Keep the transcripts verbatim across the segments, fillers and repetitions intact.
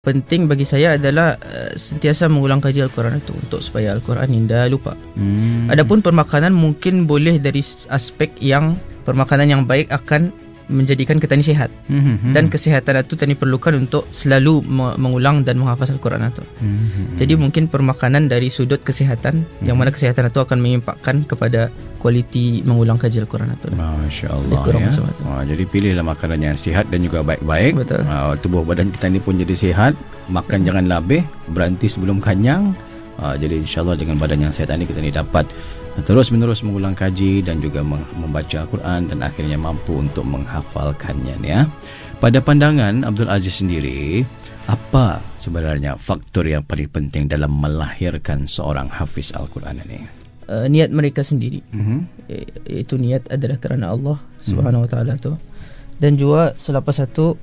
Penting bagi saya adalah uh, sentiasa mengulang kaji Al-Quran itu untuk supaya Al-Quran tidak lupa. Hmm. Adapun permakanan mungkin boleh dari aspek yang permakanan yang baik akan menjadikan kita ni sihat. Hmm. Dan kesihatan itu tadi perlukan untuk selalu mengulang dan menghafaz Al-Quran itu. Hmm. Jadi mungkin permakanan dari sudut kesihatan, hmm. yang mana kesihatan itu akan mengimpakkan kepada kualiti mengulang kaji Al-Quran itu. Masya Allah ya. Wah, jadi pilihlah makanan yang sihat dan juga baik-baik. Betul. Uh, tubuh badan kita ni pun jadi sihat. Makan hmm. jangan labih, berhenti sebelum kenyang. Uh, jadi insyaAllah dengan badan yang sihat ini kita ni dapat terus menerus mengulang kaji dan juga membaca Al-Quran dan akhirnya mampu untuk menghafalkannya ya. Pada pandangan Abdul Aziz sendiri, apa sebenarnya faktor yang paling penting dalam melahirkan seorang hafiz Al-Quran ini? Uh, niat mereka sendiri. Uh-huh. Itu niat adalah kerana Allah Subhanahu Wa Taala tu. Dan juga selepas itu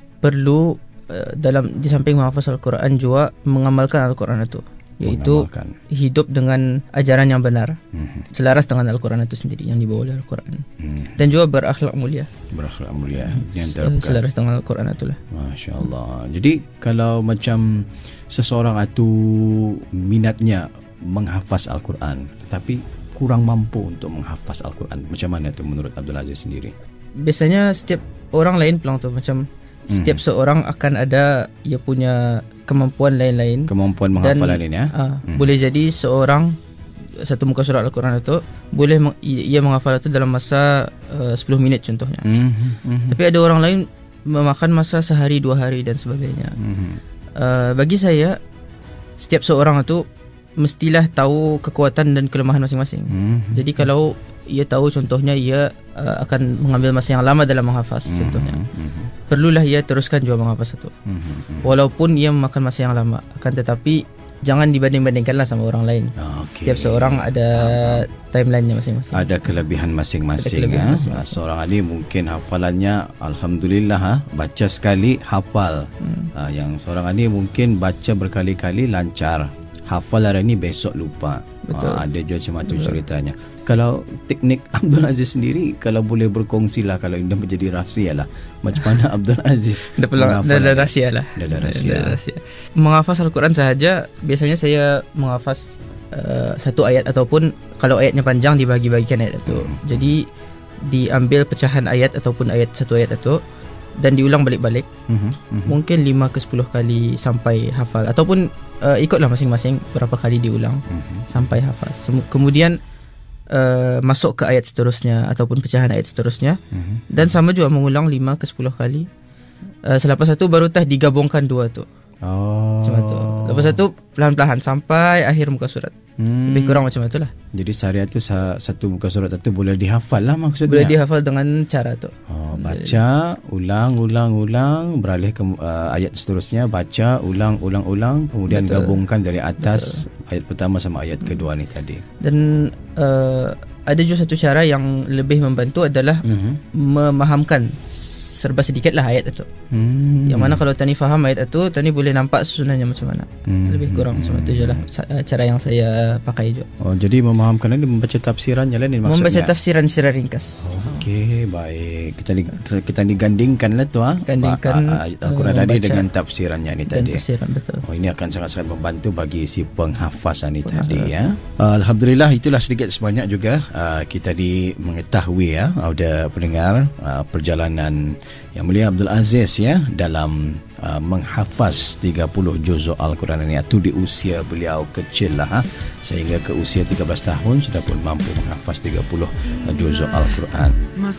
perlu uh, dalam di samping menghafaz Al-Quran juga mengamalkan Al-Quran itu, iaitu hidup dengan ajaran yang benar, hmm. selaras dengan Al-Quran itu sendiri yang dibawa oleh Al-Quran, hmm. dan juga berakhlak mulia. Berakhlak mulia yang terapkan selaras dengan Al-Quran itulah. Masya Allah. Jadi kalau macam seseorang itu minatnya menghafaz Al-Quran tetapi kurang mampu untuk menghafaz Al-Quran, macam mana itu menurut Abdul Aziz sendiri? Biasanya setiap orang lain pelang tu, macam setiap hmm. seorang akan ada ia punya kemampuan lain-lain, kemampuan menghafalan ini ya. Uh, hmm. Boleh jadi seorang satu muka surat Al-Quran itu boleh meng, ia menghafal itu dalam masa uh, sepuluh minit contohnya. Hmm. Hmm. Tapi ada orang lain memakan masa sehari dua hari dan sebagainya. Hmm. Uh, bagi saya setiap seorang itu mestilah tahu kekuatan dan kelemahan masing-masing. Hmm. Jadi kalau ia tahu contohnya ia uh, akan mengambil masa yang lama dalam menghafaz mm-hmm. contohnya, mm-hmm. perlulah ia teruskan juga menghafaz itu, mm-hmm. walaupun ia memakan masa yang lama, akan tetapi jangan dibanding-bandingkanlah sama orang lain. Okay. Setiap seorang ada uh, timelinenya masing-masing, ada kelebihan masing-masing, ada kelebihan ya? masing-masing. Seorang ini mungkin hafalannya Alhamdulillah ha? baca sekali hafal, hmm. uh, yang seorang ini mungkin baca berkali-kali lancar, hafal hari ini besok lupa. Betul. Ha, ada je macam tu ceritanya. Kalau teknik Abdul Aziz sendiri, kalau boleh berkongsi lah, kalau dah menjadi rahsia lah, macam mana Abdul Aziz dah dah rahsia lah. Dah rahsia. Menghafaz Al-Quran sahaja, biasanya saya menghafaz uh, satu ayat ataupun kalau ayatnya panjang dibagi-bagikan ayat itu. Hmm. Jadi diambil pecahan ayat ataupun ayat satu ayat itu dan diulang balik-balik, uh-huh, uh-huh. mungkin lima ke sepuluh kali sampai hafal, ataupun uh, ikutlah masing-masing berapa kali diulang uh-huh. sampai hafal. Sem- kemudian uh, masuk ke ayat seterusnya ataupun pecahan ayat seterusnya, uh-huh. dan sama juga mengulang lima ke sepuluh kali. Uh, selepas itu barutah digabungkan dua tu. Oh. Macam tu. Lepas itu pelan-pelan sampai akhir muka surat. Hmm. Lebih kurang macam itulah. Jadi sehari itu satu muka surat itu boleh dihafal lah maksudnya. Boleh dihafal dengan cara tu. Oh, baca, ulang, ulang, ulang, beralih ke uh, ayat seterusnya, baca, ulang, ulang, ulang, kemudian betul. Gabungkan dari atas betul. Ayat pertama sama ayat kedua ni tadi. Dan uh, ada juga satu cara yang lebih membantu adalah uh-huh. memahamkan serba sedikit lah ayat itu. Hmm. Yang mana kalau tani faham ayat itu, tani boleh nampak susunannya macam mana. Hmm. Lebih kurang macam itu je lah cara yang saya pakai juga. Oh, jadi memahamkan ini membaca tafsirannya lah ni maksudnya. Membaca tafsiran secara ringkas. Okey, baik. Kita di, kita digandingkan lah tu ha. Gandingkan ayat Al-Quran tadi dengan tafsirannya ni tadi. Tafsiran betul. Oh, ini akan sangat-sangat membantu bagi si penghafazan ni tadi ya. Alhamdulillah, itulah sedikit sebanyak juga uh, kita di mengetahui ya, ada pendengar uh, perjalanan Yang Mulia Abdul Aziz ya dalam uh, menghafaz tiga puluh juzuk Al-Quran ini, itu di usia beliau kecil lah ha? Sehingga ke usia tiga belas tahun sudah pun mampu menghafaz tiga puluh juzuk Al-Quran.